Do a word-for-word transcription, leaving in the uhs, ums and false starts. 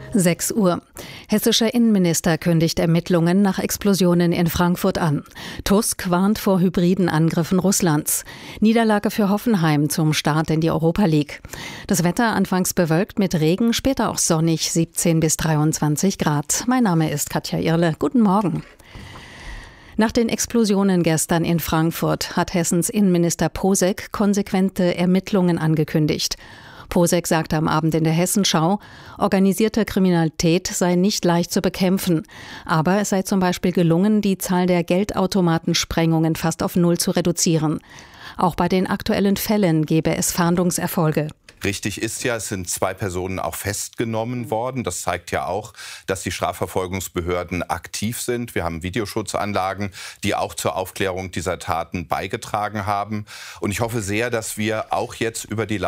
sechs Uhr. Hessischer Innenminister kündigt Ermittlungen nach Explosionen in Frankfurt an. Tusk warnt vor hybriden Angriffen Russlands. Niederlage für Hoffenheim zum Start in die Europa League. Das Wetter anfangs bewölkt mit Regen, später auch sonnig, siebzehn bis dreiundzwanzig Grad. Mein Name ist Katja Irle. Guten Morgen. Nach den Explosionen gestern in Frankfurt hat Hessens Innenminister Posek konsequente Ermittlungen angekündigt. Posek sagte am Abend in der Hessenschau, organisierte Kriminalität sei nicht leicht zu bekämpfen. Aber es sei zum Beispiel gelungen, die Zahl der Geldautomatensprengungen fast auf Null zu reduzieren. Auch bei den aktuellen Fällen gebe es Fahndungserfolge. Richtig ist ja, es sind zwei Personen auch festgenommen worden. Das zeigt ja auch, dass die Strafverfolgungsbehörden aktiv sind. Wir haben Videoschutzanlagen, die auch zur Aufklärung dieser Taten beigetragen haben. Und ich hoffe sehr, dass wir auch jetzt über die